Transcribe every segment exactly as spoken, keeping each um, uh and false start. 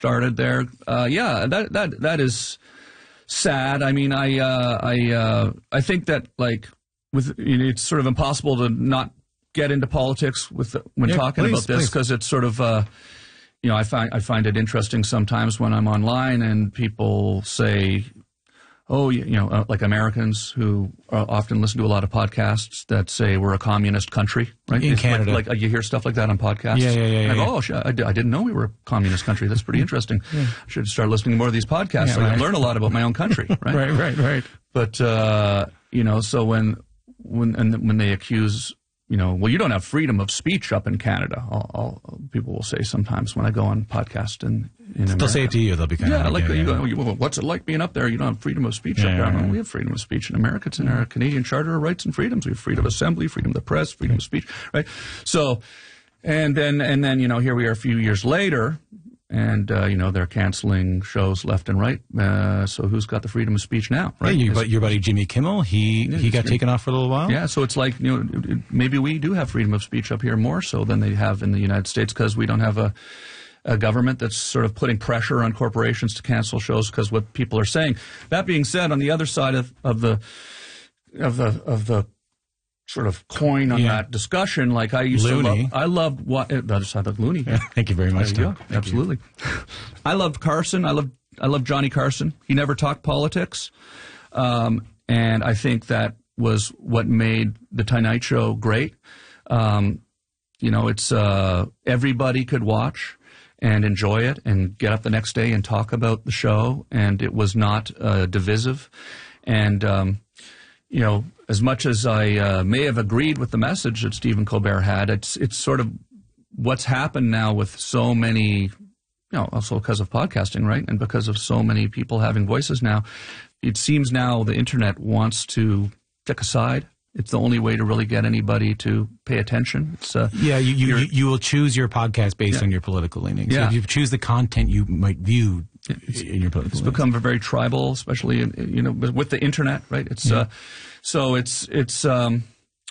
started there. Uh, yeah, that that that is sad. I mean, I uh, I uh, I think that like with you know, it's sort of impossible to not get into politics with when yeah, talking please, about this because it's sort of uh, you know I find I find it interesting sometimes when I'm online and people say, oh, you know, uh, like Americans who uh, often listen to a lot of podcasts that say we're a communist country, right? In it's Canada. Like, like uh, you hear stuff like that on podcasts. Yeah, yeah, yeah. And I go, yeah. oh, sh- I, d- I didn't know we were a communist country. That's pretty interesting. Yeah. I should start listening to more of these podcasts Yeah, so I right. can learn a lot about my own country, right? right, right, right. But, uh, you know, so when, when, and when they accuse, you know, well, you don't have freedom of speech up in Canada. I'll, I'll, people will say sometimes when I go on podcast and in They'll America. say it to you. They'll be kind Yeah, of like yeah, you yeah. go, you, well, what's it like being up there? You don't have freedom of speech Yeah, up there. yeah, Well, yeah. we have freedom of speech in America. It's in our Canadian Charter of Rights and Freedoms. We have freedom of assembly, freedom of the press, freedom of speech, right? So, and then, and then, you know, here we are a few years later, and, uh, you know, they're canceling shows left and right. Uh, so who's got the freedom of speech now, right? Yeah, your, but your buddy Jimmy Kimmel, he, Yeah, he got it's- taken off for a little while? Yeah, so it's like, you know, it- it- maybe we do have freedom of speech up here more so than they have in the United States because we don't have a, a government that's sort of putting pressure on corporations to cancel shows because what people are saying. That being said, on the other side of, of the of the of the sort of coin on Yeah. that discussion, like I used Looney. to love, I loved what the other side of Looney. Yeah, thank you very much, There you Tom. go. Thank Absolutely. I loved Carson. I loved I loved Johnny Carson. He never talked politics, um, and I think that was what made the Tonight Show great. Um, you know, it's uh, everybody could watch and enjoy it and get up the next day and talk about the show, and it was not uh, divisive. And um, you know, as much as I uh, may have agreed with the message that Stephen Colbert had, it's it's sort of what's happened now with so many, you know, also because of podcasting, right, and because of so many people having voices now. It seems now the internet wants to pick a side. It's the only way to really get anybody to pay attention. It's uh, Yeah, you you, You're- you you will choose your podcast based Yeah. on your political leanings. Yeah. So you choose the content you might view in your political It's leanings. become very tribal, especially in, you know with the internet, right? It's Yeah. uh, so it's it's um,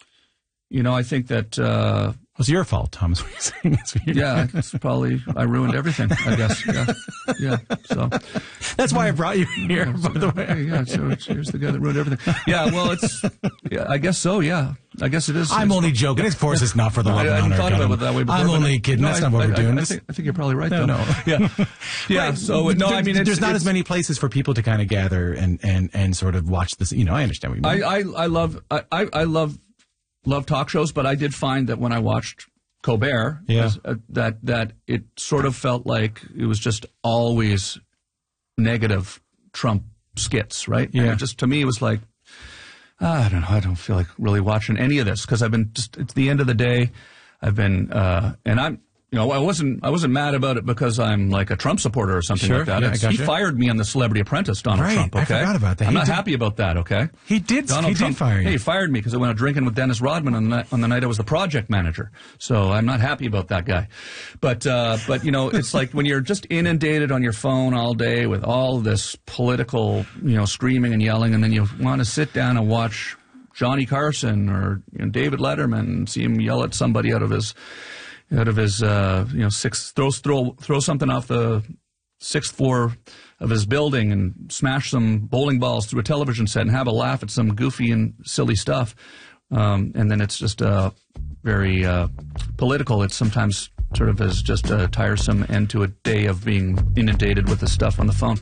you know I think that uh, It's your fault, Tom. Is what you're saying. It's your- yeah, it's probably I ruined everything. I guess yeah, yeah. So That's why I brought you here. By the way, Hey, yeah, so it's, here's the guy that ruined everything. Yeah, well, it's yeah, I guess so. Yeah, I guess it is. I'm It's- only joking. Of course, it's not for the I, love I and hadn't honor. thought of about God. it that way before. I'm but only I- kidding. no, That's I- not what I, we're doing. I, I, think, I think you're probably right. No, though. no. Yeah, yeah. So no, I mean, it's, there's not it's, as many places for people to kind of gather and, and, and sort of watch this. You know, I understand what you mean. I, I, I love I, I I love love talk shows, but I did find that when I watched Colbert, Yeah. was, uh, that that it sort of felt like it was just always negative Trump skits, right? Yeah. And it just to me, it was like, ah, I don't know, I don't feel like really watching any of this because I've been just at the end of the day, I've been, uh, and I'm. You know, I wasn't. I wasn't mad about it because I'm like a Trump supporter or something Sure, like that. yeah, I It's- he gotcha. fired me on the Celebrity Apprentice, Donald Right, Trump. I Okay, forgot about that. I'm He not did- happy about that. Okay, he did. Donald he Trump, did fire you. Hey, he fired me because I went out drinking with Dennis Rodman on the, night, on the night I was the project manager. So I'm not happy about that guy. But uh, but you know, it's like when you're just inundated on your phone all day with all this political, you know, screaming and yelling, and then you want to sit down and watch Johnny Carson or you know, David Letterman and see him yell at somebody out of his out of his uh, you know six throw throw throw something off the sixth floor of his building and smash some bowling balls through a television set and have a laugh at some goofy and silly stuff. Um, and then it's just uh, very uh, political. It's sometimes sort of as just a tiresome end to a day of being inundated with the stuff on the phone.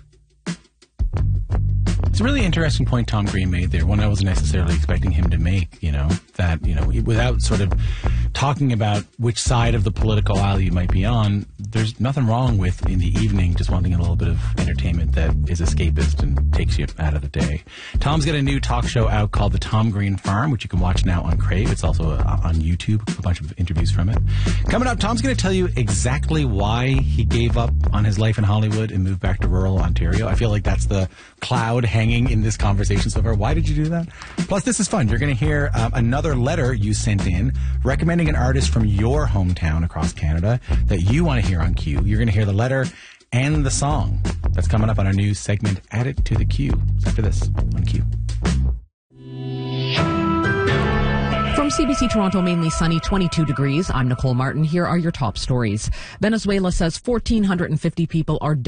It's a really interesting point Tom Green made there, one I wasn't necessarily expecting him to make, you know, that, you know, without sort of talking about which side of the political aisle you might be on, there's nothing wrong with, in the evening, just wanting a little bit of entertainment that is escapist and takes you out of the day. Tom's got a new talk show out called The Tom Green Farm, which you can watch now on Crave. It's also uh, on YouTube, a bunch of interviews from it. Coming up, Tom's going to tell you exactly why he gave up on his life in Hollywood and moved back to rural Ontario. I feel like that's the cloud hanging in this conversation so far. Why did you do that? Plus, this is fun. You're going to hear um, another letter you sent in recommending an artist from your hometown across Canada that you want to hear on Q. You're going to hear the letter and the song. That's coming up on our new segment, Add It to the Q. After this on Q. For From C B C Toronto, mainly sunny, twenty-two degrees. I'm Nicole Martin. Here are your top stories. Venezuela says one thousand four hundred fifty people are dead.